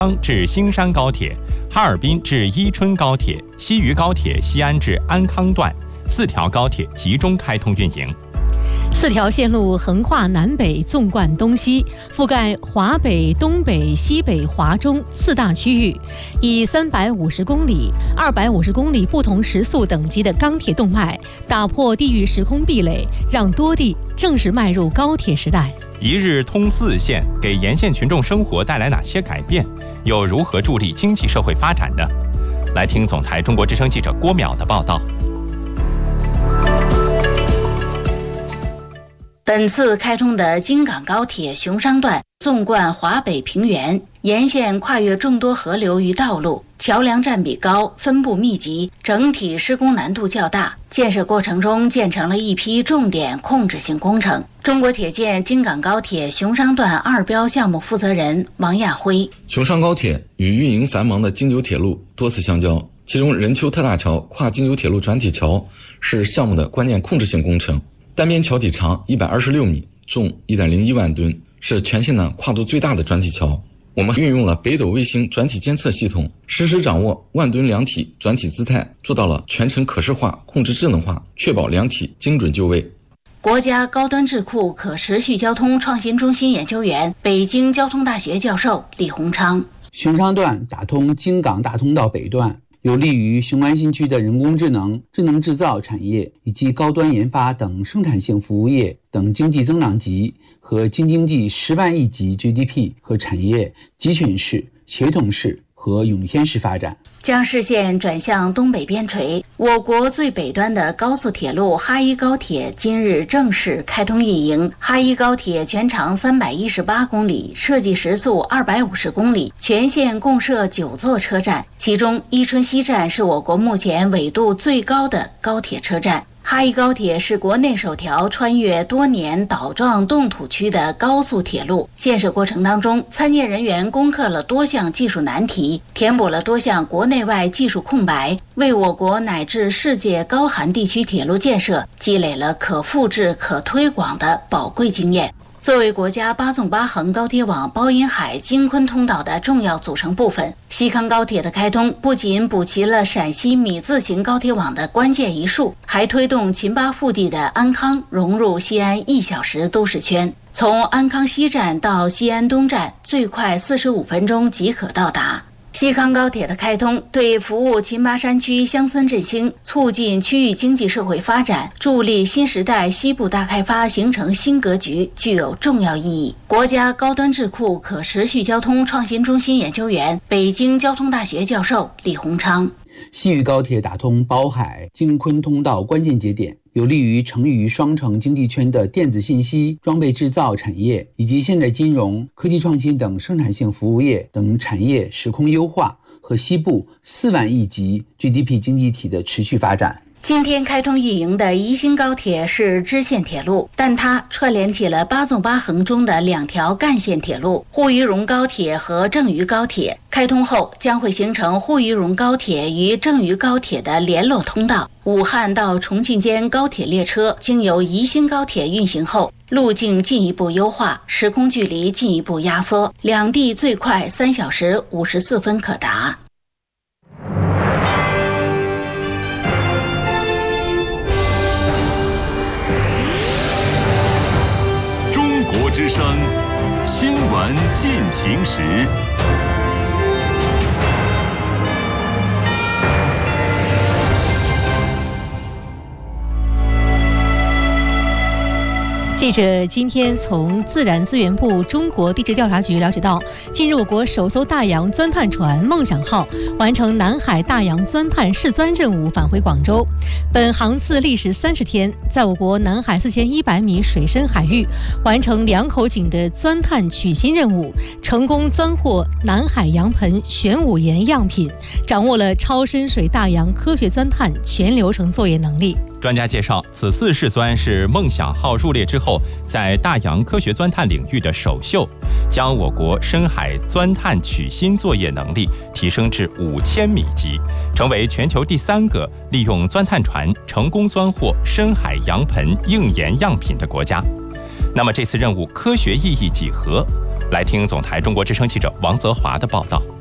至新山高铁、哈尔滨至伊春高铁、西渝高铁西安至安康段4条高铁集中开通运营。 4条线路横跨南北，纵贯东西，覆盖华北、东北、西北、华中4大区域，以350公里、250公里不同时速等级的钢铁动脉，打破地域时空壁垒，让多地正式迈入高铁时代。 一日通4线，给沿线群众生活带来哪些改变？又如何助力经济社会发展呢？来听总台中国之声记者郭淼的报道。 本次开通的京港高铁熊商段纵贯华北平原，沿线跨越众多河流与道路，桥梁占比高，分布密集，整体施工难度较大。建设过程中建成了一批重点控制性工程。中国铁建京港高铁熊商段2标项目负责人王亚辉： 熊商高铁与运营繁忙的京九铁路多次相交，其中任丘特大桥跨京九铁路转体桥是项目的关键控制性工程。单边桥体长126米，重1.01万吨，是全线的跨度最大的转体桥。我们运用了北斗卫星转体监测系统，实时掌握万吨梁体转体姿态，做到了全程可视化、控制智能化，确保梁体精准就位。 国家高端智库可持续交通创新中心研究员、北京交通大学教授李洪昌： 熊商段打通京港大通道北段，有利于雄安新区的人工智能、智能制造产业以及高端研发等生产性服务业等经济增长极和京津冀10万亿级 GDP 和产业集群式、协同式和涌现式发展。 将视线转向东北边陲，我国最北端的高速铁路哈一高铁今日正式开通运营。哈一高铁全长318公里，设计时速250公里，全线共设9座车站，其中伊春西站是我国目前纬度最高的高铁车站。哈一高铁是国内首条穿越多年岛状冻土区的高速铁路。建设过程当中，参建人员攻克了多项技术难题，填补了多项国内外技术空白，为我国乃至世界高寒地区铁路建设积累了可复制、可推广的宝贵经验。作为国家8纵8横高铁网包银海京昆通道的重要组成部分，西康高铁的开通不仅补齐了陕西米字形高铁网的关键一数，还推动秦巴腹地的安康融入西安1小时都市圈。从安康西站到西安东站，最快45分钟即可到达。西康高铁的开通对服务秦巴山区乡村振兴、促进区域经济社会发展、助力新时代西部大开发形成新格局具有重要意义。国家高端智库可持续交通创新中心研究员、北京交通大学教授李洪昌： 西渝高铁打通宝海、京昆通道关键节点，有利于成渝双城经济圈的电子信息、装备制造产业以及现代金融、科技创新等生产性服务业等产业时空优化和西部4万亿级 GDP 经济体的持续发展。 今天开通运营的宜兴高铁是支线铁路，但它串联起了8纵8横中的2条干线铁路——沪渝蓉高铁和郑渝高铁。开通后将会形成沪渝蓉高铁与郑渝高铁的联络通道。武汉到重庆间高铁列车经由宜兴高铁运行后，路径进一步优化，时空距离进一步压缩，两地最快3小时54分可达。 之声新闻进行时。 记者今天从自然资源部中国地质调查局了解到，近日我国首艘大洋钻探船梦想号完成南海大洋钻探试钻任务返回广州。本航次历时30天，在我国南海4100米水深海域完成2口井的钻探取芯任务，成功钻获南海洋盆玄武岩样品，掌握了超深水大洋科学钻探全流程作业能力。 专家介绍，此次试钻是梦想号入列之后在大洋科学钻探领域的首秀，将我国深海钻探取芯作业能力提升至5000米级，成为全球第3个利用钻探船成功钻获深海洋盆硬岩样品的国家。那么这次任务科学意义几何？ 来听总台中国之声记者王泽华的报道。